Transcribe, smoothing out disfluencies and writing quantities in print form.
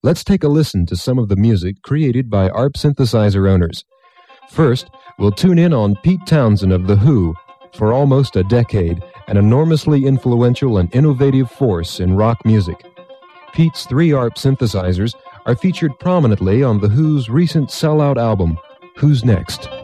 let's take a listen to some of the music created by ARP synthesizer owners. First, we'll tune in on Pete Townshend of The Who. For almost a decade, an enormously influential and innovative force in rock music. Pete's 3 ARP synthesizers are featured prominently on The Who's recent sellout album, Who's Next?